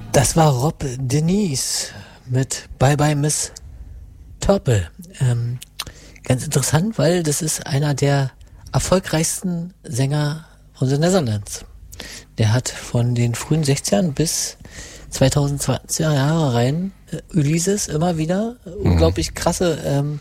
Das war Rob Denise mit Bye Bye Miss Turple. Ganz interessant, weil das ist einer der erfolgreichsten Sänger von The Netherlands. Der hat von den frühen 60ern bis 2020er Jahre rein Releases immer wieder. Unglaublich krasse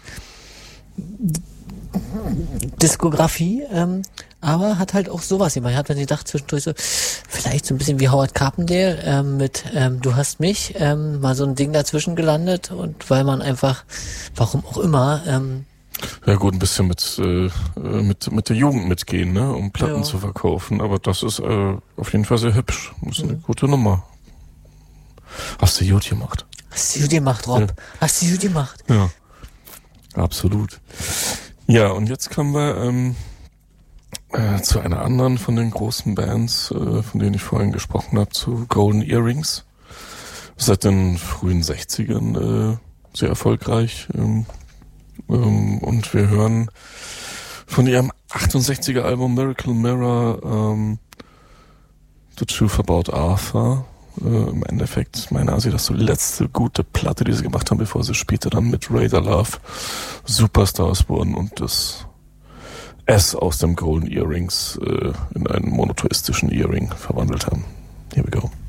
Diskografie, aber hat halt auch sowas gemacht. Er hat mir gedacht zwischendurch so, vielleicht so ein bisschen wie Howard Carpendale mit Du hast mich, mal so ein Ding dazwischen gelandet und weil man einfach, warum auch immer, ja gut, ein bisschen mit der Jugend mitgehen, ne, um Platten zu verkaufen, aber das ist auf jeden Fall sehr hübsch. Das ist eine gute Nummer. Hast du gut gemacht. Hast du gut gemacht, Rob. Ja. Hast du gut gemacht. Ja, absolut. Ja, und jetzt kommen wir zu einer anderen von den großen Bands, von denen ich vorhin gesprochen habe, zu Golden Earrings. Seit den frühen 60ern sehr erfolgreich. Und wir hören von ihrem 68er Album Miracle Mirror The Truth About Arthur. Im Endeffekt meiner Ansicht, das so die letzte gute Platte, die sie gemacht haben, bevor sie später dann mit Radar Love Superstars wurden und das S aus dem Golden Earrings in einen monotheistischen Earring verwandelt haben. Here we go.